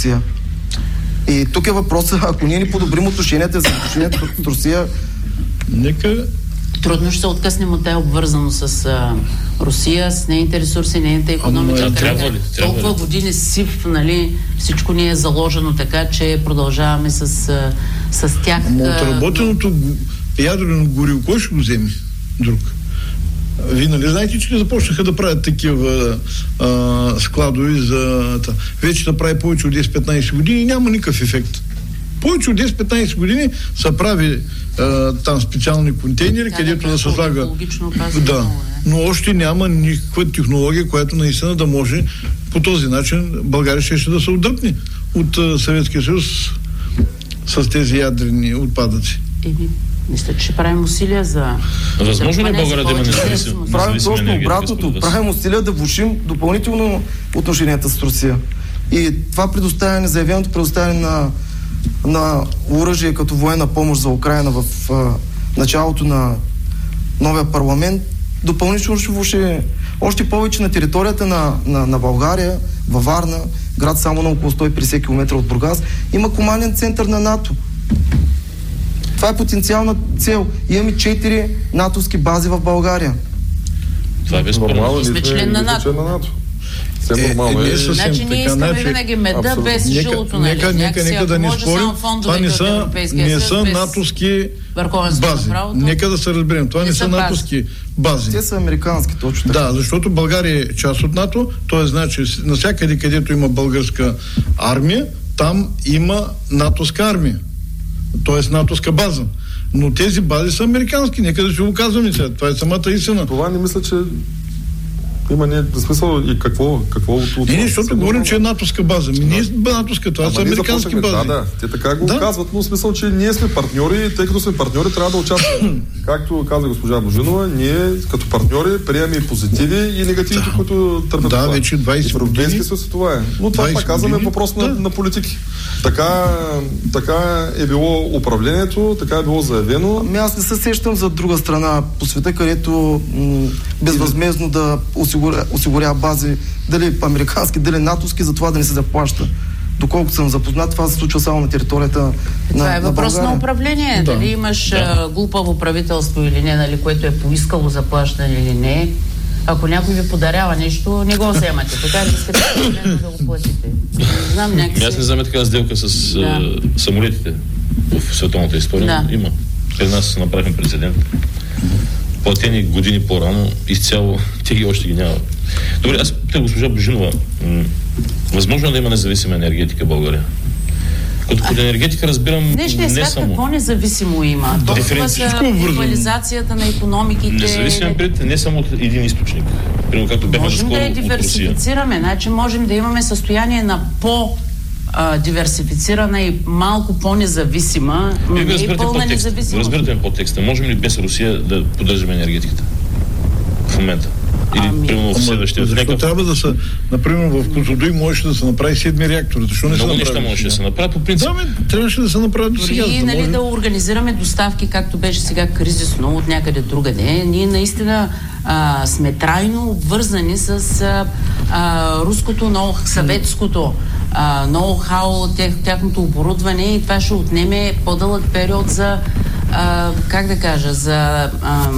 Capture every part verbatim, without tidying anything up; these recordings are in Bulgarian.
Русия. И тук е въпросът, ако ние ни подобрим отношенията за отношенията с Русия, нека... Трудно ще се откъснем от тая обвързано с а, Русия, с нейните ресурси, нейната икономика. Ама, трябва ли? Трябва Толкова ли? години сив, нали, всичко ни е заложено така, че продължаваме с, а, с тях. Ама отработеното ядрено гориво, кой ще го вземе? Друг. Вие нали знаете, че не започнаха да правят такива а, складови за... Та. Вече да прави повече от десет-петнайсет години и няма никакъв ефект. Повече от десет-петнайсет години са прави а, там специални контейнери, да, където да, да се слага... Да, но още няма никаква технология, която наистина да може по този начин България ще, ще да се отдръпне от а, Съветския съюз с тези ядрени отпадъци. Еми, мисля, че правим усилия за... Възможно ли България да има независима? Правим точно обратното. Правим усилия да влошим допълнително отношенията с Русия. И това предоставяне, заявеното предоставяне на, на оръжие като военна помощ за Украйна в а, началото на новия парламент, допълнително ще влоши още повече на територията на, на, на България, във Варна, град само на около сто и петдесет километра от Бургас, има команден център на НАТО. Това е потенциална цел. Имаме четири натовски бази в България. Това е безспорно. Сме член на НАТО. Все нормално е. е, е значи ние искаме значи, винаги меда абсолютно. Без нека, жилото, нали? Нека, нека, нека да не спорим. Това не са, не са натовски бази. Нека да се разберем. Това не, не са натовски бази. Те са американски, точно така. Да, защото България е част от НАТО. Т.е. значи, навсякъде, където има българска армия, там има натовска армия. Т.е. натовска база. Но тези бази са американски. Нека да ще го казваме сега. Това е самата истина. Това не мисля, че има не смисъл и какво, какво от не, не, защото говорим, че е натовска база. Ми не е натовска, това са американски бази. Да, да, те така го да. казват, но в смисъл, че ние сме партньори, тъй като сме партньори, трябва да участваме. Както каза госпожа Божинова, ние като партньори приемаме и позитиви и негативите, да. които търпят да, това. вече двайсет години. Европейски съюз това е. Но това пак казваме въпрос да. на, на политики. Така, така е било управлението, така е било заявено. Ами аз не се сещам за друга страна по света, където м- безвъзмездно да осигуря, осигурява бази, дали американски, дали натовски, за това да не се заплаща. Доколкото съм запознат, това се случва само на територията на Това е въпрос на, на управление. Да. Дали имаш да. глупаво правителство или не, нали, което е поискало заплащане или не. Ако някой ви подарява нещо, не го вземате. Така да искате да го платите. Не знам някакси... Аз не знам такава сделка с да. а, самолетите в световната история. Да. Има. При нас направихме прецедент. Платени години по-рано, изцяло те ги още ги няма. Добре, аз питам госпожа Божинова, м- възможно е да има независима енергетика в България? Като под енергетика разбирам Днешния свят не само... какво независимо има? Да. Толкова са глобализацията на икономиките... Независим пред не само от един източник. Примерно както бяхме можем доскоро да я от диверсифицираме. Значи можем да имаме състояние на по- диверсифицирана и малко по-независима, но не и пълна независимост. Разбирате ме по-текста. Можем ли без Русия да поддържаме енергетиката в момента? Или ами, примерно в следващия... Защо някакъв... трябва да се... Например, в Козлодуй можеше да се направи седми реактор. Защо не Много се неща можеше да се направи по принцип. Да, бе, трябваше да се направи до сега. Дори, да, нали, може... да организираме доставки, както беше сега кризисно от някъде другаде. Ние наистина а, сме трайно обвързани с а, а, руското, ноу- съветското а, ноу-хау, тях, тяхното оборудване и това ще отнеме по-дълъг период за, а, как да кажа, за а,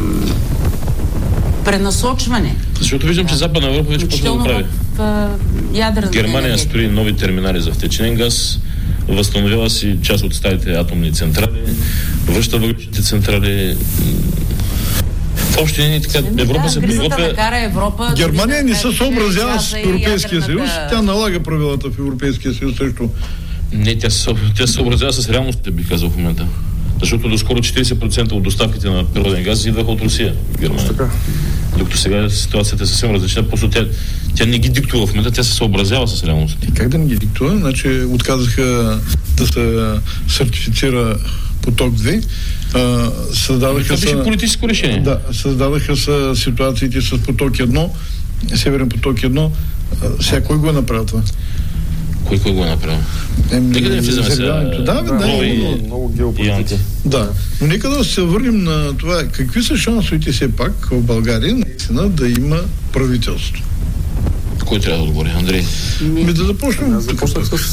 пренасочване. Защото виждам, че Западна Европа вече почва да го прави. Германия строи нови терминали за втечнен газ, възстановява си част от старите атомни централи, връща въглищните централи. В общи линии така Европа се подготвя. Германия не се съобразява с Европейския съюз, тя налага правилата в Европейския съюз също. Не, тя се съобразява с реалностите, бих казал в момента. Защото доскоро четирийсет процента от доставките на природен газ идваха от Русия в Германия. Докато сега ситуацията е съвсем различна, просто тя, тя не ги диктува в момента, тя се съобразява с реалностите. Как да не ги диктува? Значи отказаха да се сертифицира поток две. А, създадаха това беше политическо решение. Да, създадаха се ситуациите с поток едно, Северен поток едно. Сега кой го е направил това? Кой кой го е направил? Нека да не влизаме сега. Да, да, да, много, много геополитики. Да, но нека да се върнем на това. Какви са шансовете все пак в България наистина да има правителство? Кой трябва да отговори? Андрей? Ми да започнем. Започнем с